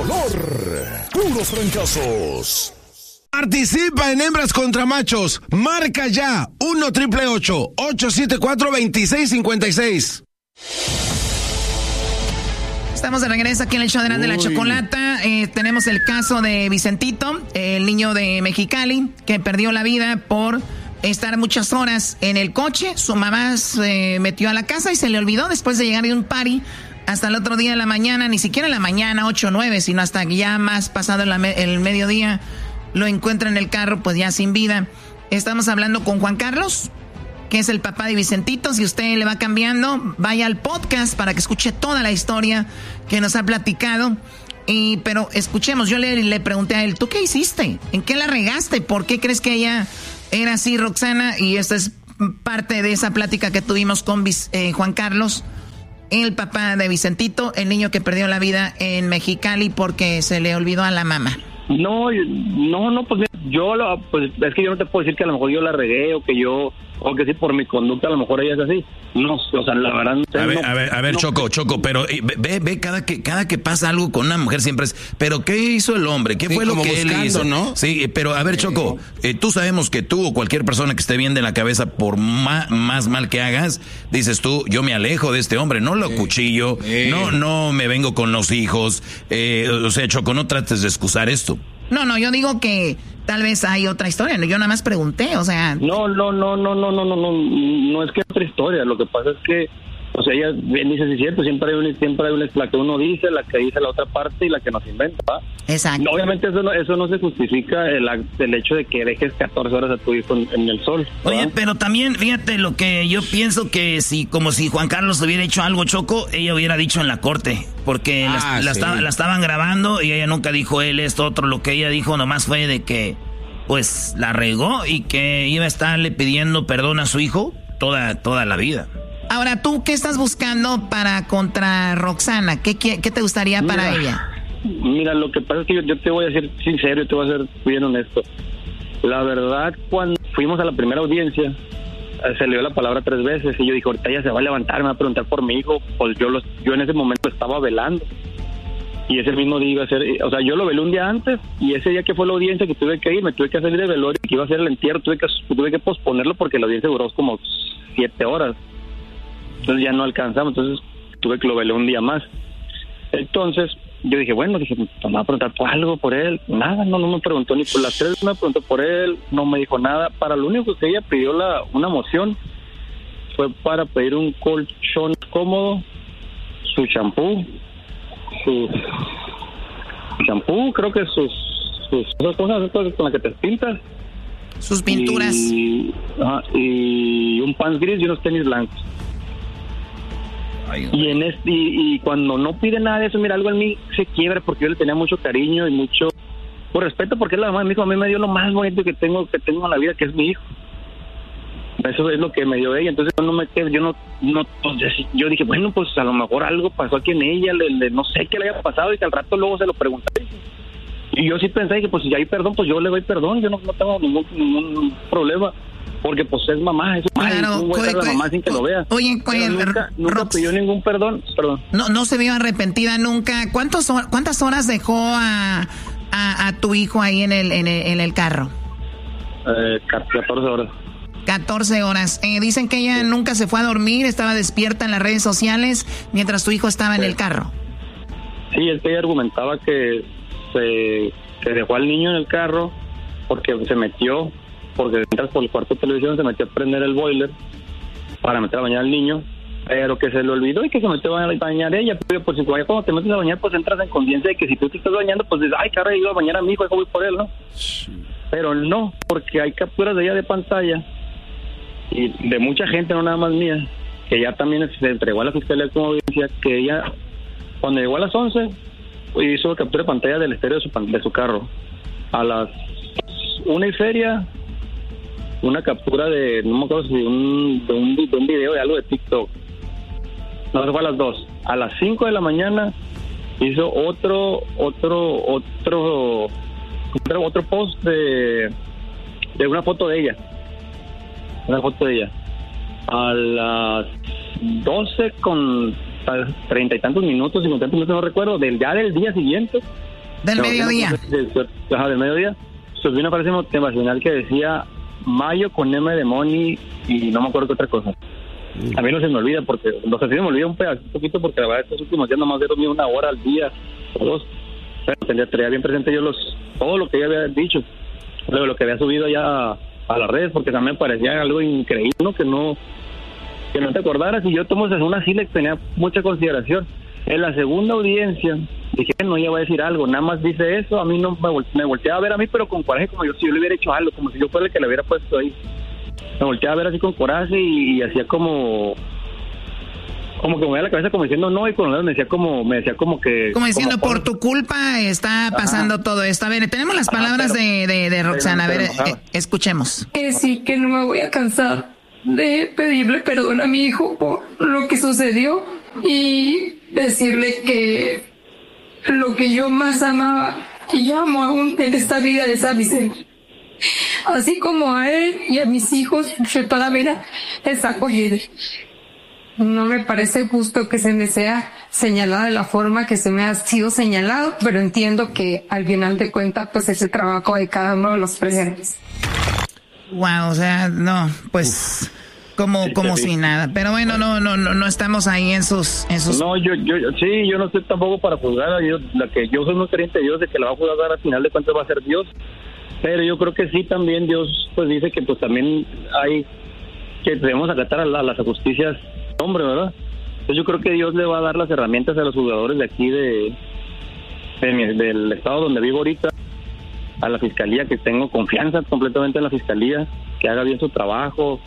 valor, puros fracasos. Participa en Hembras contra Machos. Marca ya 1-888-874-2656. Estamos de regreso aquí en el show de la Chocolata. Tenemos el caso de Vicentito, el niño de Mexicali, que perdió la vida por estar muchas horas en el coche. Su mamá se metió a la casa y se le olvidó después de llegar de un party. Hasta el otro día de la mañana, ni siquiera en la mañana, 8 o 9, sino hasta ya más pasado el mediodía, lo encuentra en el carro, pues ya sin vida. Estamos hablando con Juan Carlos, que es el papá de Vicentito. Si usted le va cambiando, vaya al podcast para que escuche toda la historia que nos ha platicado. Pero escuchemos, yo le pregunté a él, ¿tú qué hiciste? ¿En qué la regaste? ¿Por qué crees que ella era así, Roxana? Y esta es parte de esa plática que tuvimos con Juan Carlos, el papá de Vicentito, el niño que perdió la vida en Mexicali porque se le olvidó a la mamá. No, pues pues es que yo no te puedo decir que a lo mejor yo la regué o que sí por mi conducta a lo mejor ella es así. No, o sea, la verdad no sé. A ver, Choco, pero ve cada que pasa algo con una mujer siempre es, pero ¿qué hizo el hombre? ¿Qué fue lo que él hizo? ¿No? Sí, pero a ver, Choco, tú sabemos que tú o cualquier persona que esté bien de la cabeza, por más mal que hagas, dices tú, yo me alejo de este hombre, no lo cuchillo, no me vengo con los hijos, o sea, Choco, no trates de excusar esto. No, yo digo que tal vez hay otra historia, yo nada más pregunté, o sea... No es que otra historia, lo que pasa es que, o sea, ella bien dice, sí es cierto, siempre hay la que uno dice, la que dice la otra parte y la que nos inventa, ¿va? Exacto. No, obviamente eso no se justifica el hecho de que dejes 14 horas a tu hijo en el sol, ¿va? Oye, pero también, fíjate lo que yo pienso que como si Juan Carlos hubiera hecho algo, Choco, ella hubiera dicho en la corte, porque la estaban grabando y ella nunca dijo él esto, otro, lo que ella dijo nomás fue de que, pues, la regó y que iba a estarle pidiendo perdón a su hijo toda la vida. Ahora, ¿tú qué estás buscando contra Roxana? ¿Qué te gustaría para ella? Mira, lo que pasa es que yo te voy a ser sincero y te voy a ser bien honesto. La verdad, cuando fuimos a la primera audiencia, se le dio la palabra 3 veces y yo dije, ahorita ella se va a levantar, me va a preguntar por mi hijo. Pues yo en ese momento estaba velando. Y ese mismo día iba a ser, o sea, yo lo velé un día antes y ese día que fue la audiencia que tuve que ir, me tuve que salir de velorio, que iba a ser el entierro, tuve que posponerlo porque la audiencia duró como 7 horas. Entonces ya no alcanzamos, entonces tuve que lo velé un día más. Entonces yo dije, me va a preguntar por algo por él. Nada, no me preguntó ni por las 3, me preguntó por él, no me dijo nada. Para lo único que ella pidió una moción fue para pedir un colchón cómodo, su champú, creo que sus cosas con las que te pintas, sus pinturas y un pants gris y unos tenis blancos. Y cuando no pide nada de eso, mira, algo en mí se quiebra porque yo le tenía mucho cariño y mucho por respeto, porque la mamá de mi hijo a mí me dio lo más bonito que tengo en la vida, que es mi hijo. Eso es lo que me dio ella. Entonces yo dije, bueno, pues a lo mejor algo pasó aquí en ella, no sé qué le haya pasado y que al rato luego se lo pregunté. Y yo sí pensé que pues si hay perdón, pues yo le doy perdón, yo no tengo ningún problema. Porque pues es mamá, claro, no voy a dar la mamá sin que lo vea. Oye, nunca pidió ningún perdón, perdón. No se vio arrepentida nunca. ¿Cuántas horas dejó a tu hijo ahí en el carro? 14 horas. 14 horas. Dicen que ella nunca se fue a dormir, estaba despierta en las redes sociales mientras tu hijo estaba en el carro. Sí, es que ella argumentaba que se dejó al niño en el carro porque entras por el cuarto de televisión, se metió a prender el boiler para meter a bañar al niño, pero que se le olvidó y que se metió a bañar ella. Pero pues cuando te metes a bañar, pues entras en conciencia de que si tú te estás bañando, pues dices, ay, caray, iba a bañar a mi hijo, voy por él, ¿no? Pero no, porque hay capturas de ella de pantalla y de mucha gente, no nada más mía, que ya también se entregó a la fiscalía como audiencia, que ella, cuando llegó a las 11, hizo captura de pantalla del estéreo de su carro. A las 1 y feria, una captura de, no me acuerdo si de un video de algo de TikTok. No, eso fue a las 2. A las 5 de la mañana hizo otro post de una foto de ella. A las 12 con 30 y tantos minutos, 50 minutos, no recuerdo, del día siguiente, Del mediodía. Del mediodía. Subí una frase motivacional que decía Mayo con M de Money y no me acuerdo qué otra cosa. A mí no se me olvida porque, no sé si me olvida un poquito porque la verdad estos últimos días nomás he dormido 1 hora al día o 2. Pero tenía bien presente yo todo lo que ella había dicho, luego lo que había subido ya a las redes, porque también me parecía algo increíble, ¿no? Que no te acordaras, y yo tomo una sí le tenía mucha consideración. En la segunda audiencia dije, no, ella va a decir algo, nada más dice eso, a mí no me volteaba a ver a mí, pero con coraje, como si yo le hubiera hecho algo, como si yo fuera el que le hubiera puesto ahí. Me volteaba a ver así con coraje y hacía como que me movía la cabeza como diciendo no, y con los dedos me decía como que... Como diciendo, por tu culpa está pasando todo esto. A ver, tenemos las palabras de Roxana, a ver, escuchemos. Sí, que no me voy a cansar de pedirle perdón a mi hijo por lo que sucedió y decirle que lo que yo más amaba y amo aún en esta vida es a Vicente. Así como a él y a mis hijos, yo toda la vida les acogí. No me parece justo que se me sea señalada de la forma que se me ha sido señalado, pero entiendo que al final de cuentas pues es el trabajo de cada uno de los presentes. Wow, o sea, no, pues como si nada. Pero bueno, no estamos ahí en sus... No, yo no estoy tampoco para juzgar a Dios. Yo soy muy creyente de Dios, de que la va a juzgar al final de cuentas va a ser Dios. Pero yo creo que sí, también Dios pues dice que pues también hay que debemos acatar a las justicias, hombre, ¿verdad? Entonces yo creo que Dios le va a dar las herramientas a los jugadores de aquí del estado donde vivo ahorita, a la fiscalía, que tengo confianza completamente en la fiscalía, que haga bien su trabajo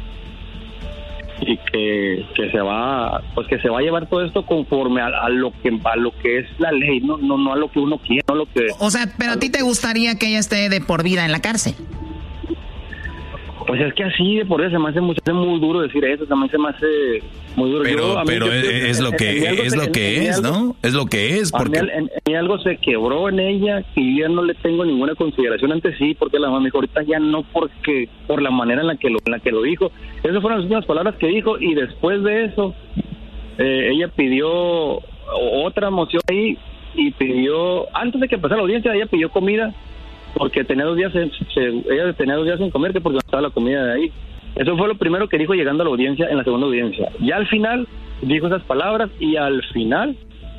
y que se va a llevar todo esto conforme a lo que es la ley, no a lo que uno quiere, no lo que... O sea, pero a ti te gustaría que ella esté de por vida en la cárcel. Pues es que así de por eso se me hace muy duro decir eso, también se me hace muy duro. Pero es lo que es, ¿no? Es lo que es. Porque y algo se quebró en ella y yo ya no le tengo ninguna consideración. Antes sí, porque la mamá me dijo, ahorita ya no, porque por la manera en la que lo dijo. Esas fueron las últimas palabras que dijo, y después de eso ella pidió otra moción ahí y pidió, antes de que empezara la audiencia, ella pidió comida porque tenía 2 días ella tenía 2 días sin comer, que porque no estaba la comida de ahí. Eso fue lo primero que dijo llegando a la audiencia, en la segunda audiencia. Ya al final dijo esas palabras y al final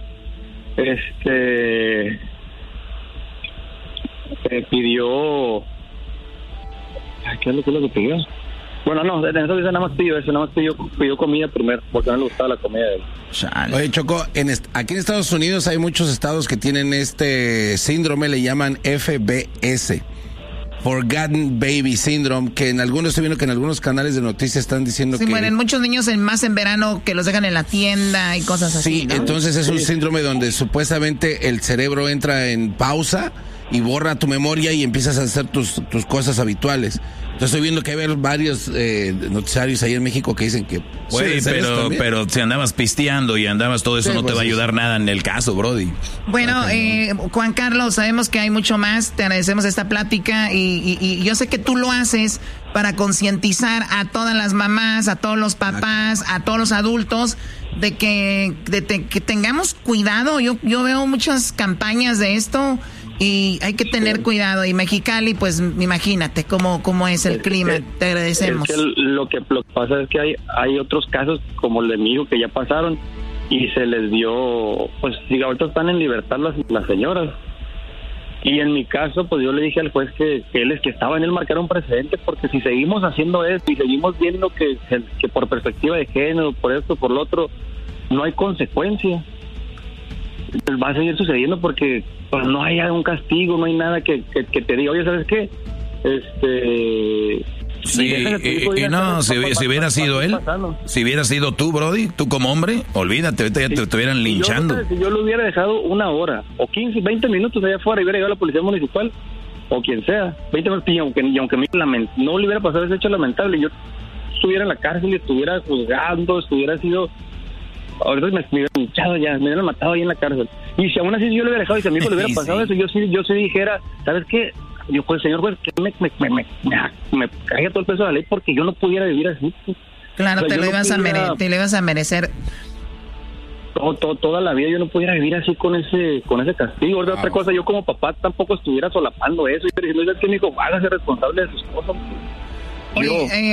pidió... ¿Qué es lo que pidió? Bueno, no, en esa audiencia nada más pidió comida primero, porque no le gustaba la comida de él. Oye, Choco, aquí en Estados Unidos hay muchos estados que tienen este síndrome, le llaman FBS, Forgotten Baby Syndrome, que estoy viendo que en algunos canales de noticias están diciendo que... Sí, mueren muchos niños más en verano, que los dejan en la tienda y cosas así, Sí, ¿no? Entonces es un síndrome donde supuestamente el cerebro entra en pausa y borra tu memoria y empiezas a hacer tus cosas habituales. Entonces estoy viendo que hay varios noticiarios ahí en México que dicen que puede ser pero si andabas pisteando y andabas todo eso, no te va a ayudar nada en el caso, Brody. Bueno, Juan Carlos, sabemos que hay mucho más, te agradecemos esta plática y yo sé que tú lo haces para concientizar a todas las mamás, a todos los papás, a todos los adultos, de que tengamos cuidado. Yo veo muchas campañas de esto y hay que tener cuidado. Y Mexicali, pues imagínate cómo es el clima. Te agradecemos. Es que lo que pasa es que hay otros casos como el de mi hijo que ya pasaron y se les dio, pues diga, ahorita están en libertad las señoras. Y en mi caso, pues yo le dije al juez que él es que estaba en él marcar un precedente, porque si seguimos haciendo esto y seguimos viendo que por perspectiva de género, por esto, por lo otro, no hay consecuencia, va a seguir sucediendo porque pues, no hay un castigo, no hay nada que te diga, oye, ¿sabes qué? Sí, si hubiera sido él, si hubiera sido tú, Brody, tú como hombre, olvídate, ahorita ya te estuvieran linchando. Si yo lo hubiera dejado 1 hora, o 15, 20 minutos allá afuera y hubiera llegado a la policía municipal, o quien sea, 20 minutos, y aunque no le hubiera pasado ese hecho lamentable, yo estuviera en la cárcel y estuviera juzgando, estuviera sido... Ahorita me hubieran linchado ya, me hubieran matado ahí en la cárcel. Y si aún así yo le hubiera dejado y si a mí le hubiera pasado eso, yo sí dijera, ¿sabes qué? Yo, pues, señor juez, que me caiga todo el peso de la ley porque yo no pudiera vivir así. Claro, o sea, te lo ibas a merecer. toda la vida yo no pudiera vivir así con ese castigo. Otra cosa, yo como papá tampoco estuviera solapando eso y diciendo, es que mi hijo, hágase responsable de sus cosas. Yo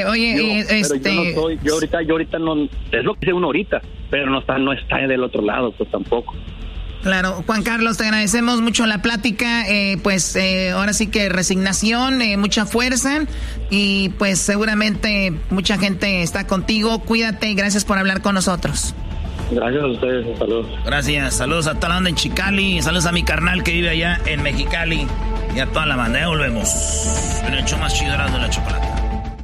ahorita no, es lo que dice uno ahorita, pero no está del otro lado, pues tampoco. Claro, Juan Carlos, te agradecemos mucho la plática, ahora sí que resignación, mucha fuerza y pues seguramente mucha gente está contigo. Cuídate y gracias por hablar con nosotros. Gracias a ustedes, saludos. Gracias, saludos a toda la banda en Chicali, saludos a mi carnal que vive allá en Mexicali y a toda la banda. Ya volvemos en el show más chido de la chocolate.